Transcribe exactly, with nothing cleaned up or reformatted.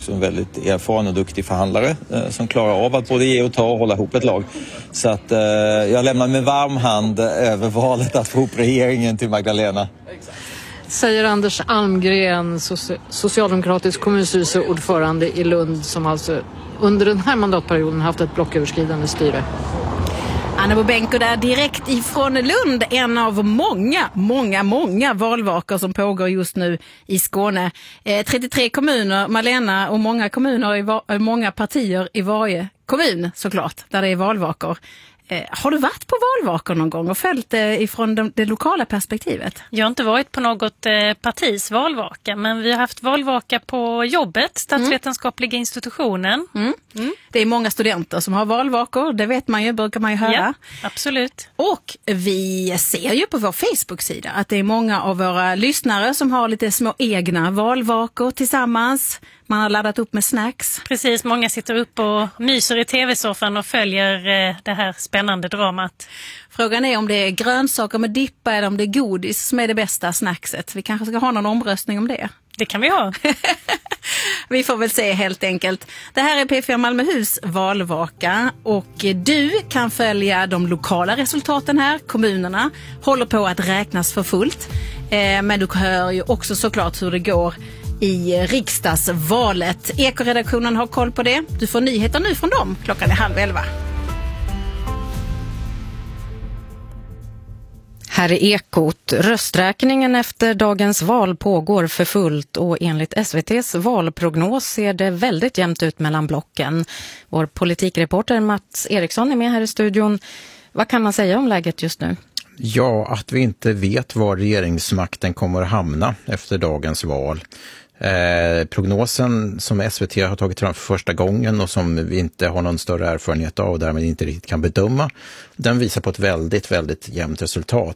också en väldigt erfaren och duktig förhandlare eh, som klarar av att både ge och ta och hålla ihop ett lag. Så att eh, jag lämnar med varm hand över valet att få ihop regeringen till Magdalena. Säger Anders Almgren, socialdemokratisk kommunstyrelseordförande i Lund, som alltså under den här mandatperioden haft ett blocköverskridande styre. Anna Bobenko där direkt ifrån Lund, en av många, många, många valvakor som pågår just nu i Skåne. Eh, trettiotre kommuner, Malena, och många kommuner, i va- många partier i varje kommun såklart, där det är valvakor. Eh, har du varit på valvakor någon gång och följt det eh, ifrån de, det lokala perspektivet? Jag har inte varit på något eh, partis valvaka, men vi har haft valvaka på jobbet, statsvetenskapliga mm. institutionen. Mm. Mm. Det är många studenter som har valvakor, det vet man ju, brukar man ju höra. Ja, absolut. Och vi ser ju på vår Facebook-sida att det är många av våra lyssnare som har lite små egna valvakor tillsammans. Man har laddat upp med snacks. Precis, många sitter upp och myser i tv-soffan och följer eh, det här spännande dramat. Frågan är om det är grönsaker med dippa eller om det är godis som är det bästa snackset. Vi kanske ska ha någon omröstning om det. Det kan vi ha. Vi får väl se helt enkelt. Det här är P fyra Malmöhus valvaka och du kan följa de lokala resultaten här. Kommunerna håller på att räknas för fullt. Eh, men du hör ju också såklart hur det går i riksdagsvalet. Ekoredaktionen har koll på det. Du får nyheter nu från dem. Klockan är halv elva. Här är Ekot. Rösträkningen efter dagens val pågår för fullt och enligt S V T:s valprognos ser det väldigt jämnt ut mellan blocken. Vår politikreporter Mats Eriksson är med här i studion. Vad kan man säga om läget just nu? Ja, att vi inte vet var regeringsmakten kommer att hamna efter dagens val. Eh, prognosen som S V T har tagit fram för första gången och som vi inte har någon större erfarenhet av och därmed inte riktigt kan bedöma, den visar på ett väldigt, väldigt jämnt resultat.